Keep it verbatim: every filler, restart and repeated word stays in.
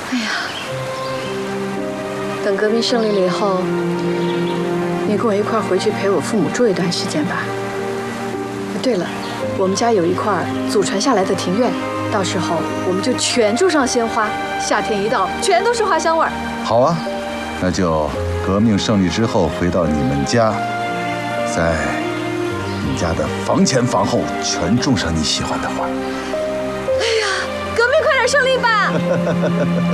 哎呀，等革命胜利了以后，你跟我一块回去陪我父母住一段时间吧。对了，我们家有一块祖传下来的庭院，到时候我们就全种上鲜花，夏天一到，全都是花香味儿。 好啊，那就革命胜利之后回到你们家，在你们家的房前房后全种上你喜欢的花。 哎呀，革命快点胜利吧！